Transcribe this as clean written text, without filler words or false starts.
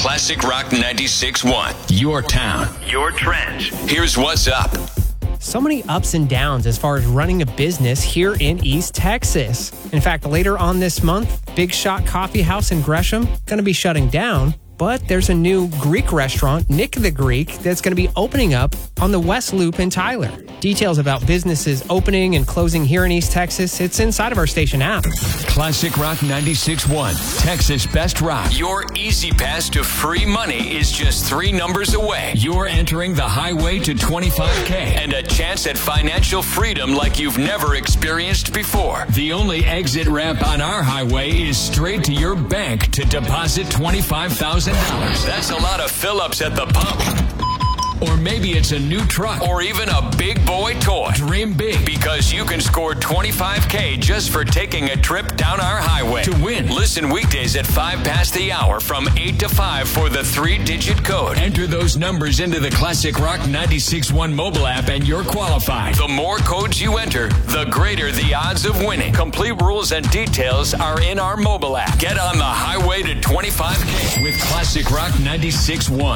Classic Rock 96.1. Your town, your trends. Here's what's up. So many ups and downs as far as running a business here in East Texas. In fact, later on this month, Big Shot Coffee House in Gresham going to be shutting down. But there's a new Greek restaurant, Nick the Greek, that's going to be opening up on the West Loop in Tyler. Details about businesses opening and closing here in East Texas, it's inside of our station app. Classic Rock 96.1, Texas Best Rock. Your easy pass to free money is just 3 numbers away. You're entering the highway to 25K and a chance at financial freedom like you've never experienced before. The only exit ramp on our highway is straight to your bank to deposit $25,000. That's a lot of fill-ups at the pump. Or maybe it's a new truck. Or even a big boy toy. Dream big, because you can score $25K just for taking a trip down our highway. To win, listen weekdays at 5 past the hour from 8 to 5 for the 3-digit code. Enter those numbers into the Classic Rock 96.1 mobile app and you're qualified. The more codes you enter, the greater the odds of winning. Complete rules and details are in our mobile app. Get on the highway to 25K with Classic Rock 96.1.